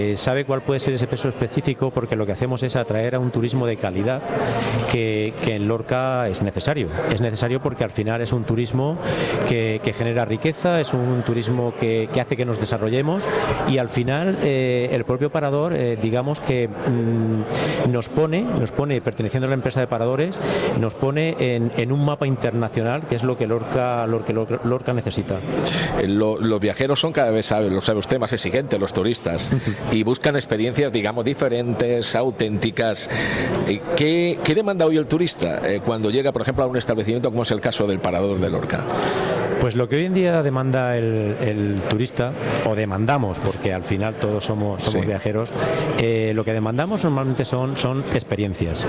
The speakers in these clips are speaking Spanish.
sabe cuál puede ser ese peso específico, porque lo que hacemos es atraer a un turismo de calidad que en Lorca es necesario. Es necesario porque al final es un turismo que genera riqueza, es un turismo que hace que nos desarrollemos, y al final el propio parador, digamos que nos pone, perteneciendo a la empresa de paradores, nos pone en un mapa internacional, que es lo que Lorca necesita. Los viajeros son cada vez, lo sabe usted, más exigentes, los turistas, y buscan experiencias, digamos, diferentes, auténticas. ¿Qué demanda hoy el turista cuando llega, por ejemplo, a un establecimiento como es el caso del Parador de Lorca? Pues lo que hoy en día demanda el turista, o demandamos, porque al final todos somos viajeros, lo que demandamos normalmente son experiencias.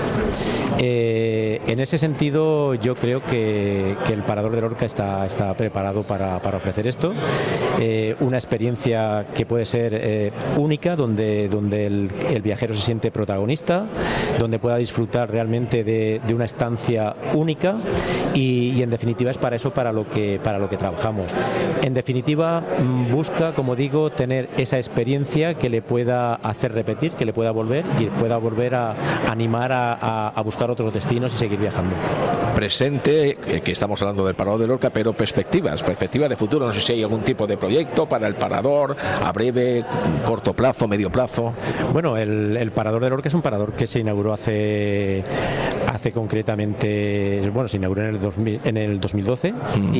En ese sentido, yo creo que el Parador de Lorca está preparado para ofrecer esto, una experiencia que puede ser única, donde el viajero se siente protagonista, donde pueda disfrutar realmente de una estancia única, y en definitiva es para eso para lo que trabajamos. En definitiva, busca, como digo, tener esa experiencia que le pueda hacer repetir, que le pueda volver a animar a buscar otros destinos y seguir viajando. Presente, que estamos hablando del Parador de Lorca, pero perspectivas de futuro. No sé si hay algún tipo de proyecto para el Parador a breve, corto plazo, medio plazo. Bueno, el Parador de Lorca es un parador que se inauguró hace concretamente, bueno, se inauguró en el 2012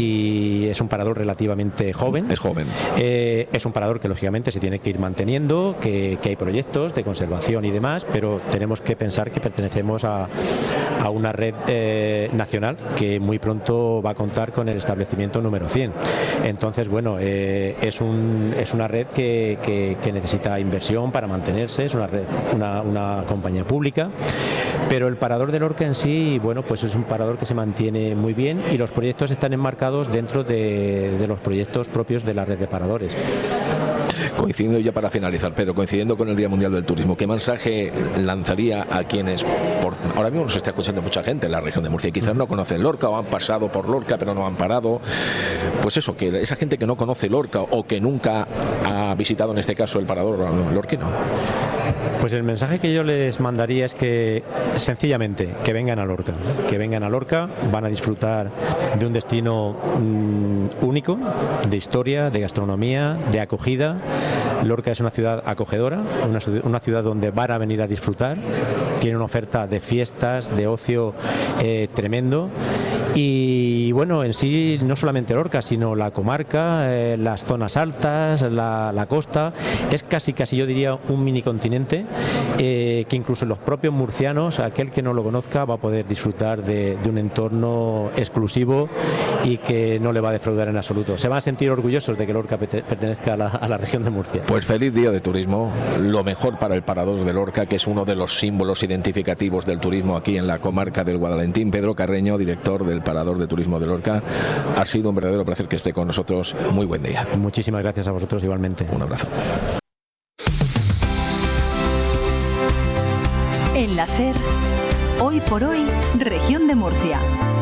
y es un parador relativamente joven. Es joven. Es un parador que lógicamente se tiene que ir manteniendo, que hay proyectos de conservación y demás, pero tenemos que pensar que pertenecemos a una red nacional que muy pronto va a contar con el establecimiento número 100. Entonces, bueno, es una red que necesita inversión para mantenerse, es una compañía pública, pero el Parador de Lorca en sí, bueno, pues es un parador que se mantiene muy bien, y los proyectos están enmarcados dentro de los proyectos propios de la red de paradores. Coincidiendo ya para finalizar, Pedro, coincidiendo con el Día Mundial del Turismo, ¿qué mensaje lanzaría a quienes, ahora mismo nos está escuchando mucha gente en la región de Murcia, y quizás no conocen Lorca o han pasado por Lorca pero no han parado? Pues eso, que esa gente que no conoce Lorca o que nunca ha visitado, en este caso, el parador lorquino. Pues el mensaje que yo les mandaría es que, sencillamente, que vengan a Lorca, van a disfrutar de un destino único, de historia, de gastronomía, de acogida. Lorca es una ciudad acogedora, una ciudad donde van a venir a disfrutar, tiene una oferta de fiestas, de ocio tremendo. Y bueno, en sí no solamente Lorca, sino la comarca, las zonas altas, la costa, es casi yo diría un mini continente, que incluso los propios murcianos, aquel que no lo conozca, va a poder disfrutar de un entorno exclusivo y que no le va a defraudar en absoluto. Se van a sentir orgullosos de que Lorca pertenezca a la región de Murcia. Pues feliz día de turismo, lo mejor para el Parador de Lorca, que es uno de los símbolos identificativos del turismo aquí en la comarca del Guadalentín. Pedro Carreño, director del Parador de Turismo de Lorca, ha sido un verdadero placer que esté con nosotros. Muy buen día. Muchísimas gracias a vosotros igualmente. Un abrazo. En la SER, hoy por hoy, región de Murcia.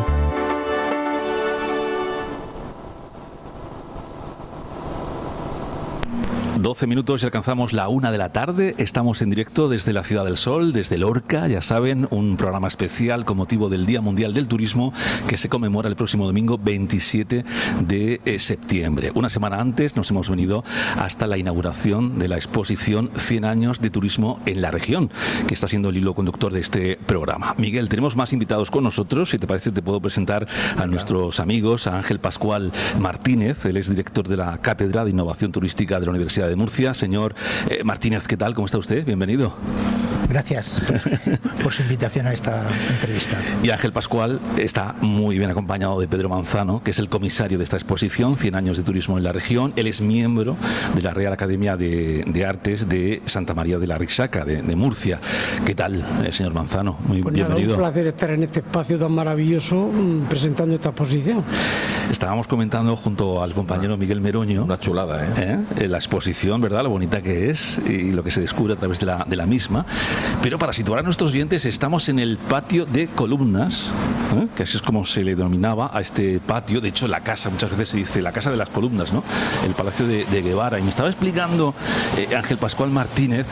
12 minutos y alcanzamos la 1 de la tarde. Estamos en directo desde la Ciudad del Sol, desde Lorca, ya saben, un programa especial con motivo del Día Mundial del Turismo que se conmemora el próximo domingo 27 de septiembre. Una semana antes nos hemos venido hasta la inauguración de la exposición 100 años de turismo en la región, que está siendo el hilo conductor de este programa. Miguel, tenemos más invitados con nosotros. Si te parece, te puedo presentar a nuestros amigos, a Ángel Pascual Martínez, él es director de la Cátedra de Innovación Turística de la Universidad de Murcia. Señor Martínez, ¿qué tal? ¿Cómo está usted? Bienvenido. Gracias por su invitación a esta entrevista. Y Ángel Pascual está muy bien acompañado de Pedro Manzano, que es el comisario de esta exposición, 100 años de turismo en la región. Él es miembro de la Real Academia de Artes de Santa María de la Risaca, de Murcia. ¿Qué tal, señor Manzano? Muy pues bienvenido. Un placer estar en este espacio tan maravilloso presentando esta exposición. Estábamos comentando junto al compañero Miguel Meroño. Una chulada, la exposición, ¿verdad? Lo bonita que es y lo que se descubre a través de la misma. Pero para situar a nuestros oyentes, estamos en el patio de columnas, que así es como se le denominaba a este patio. De hecho, la casa, muchas veces se dice la casa de las columnas, ¿no? El Palacio de Guevara. Y me estaba explicando Ángel Pascual Martínez,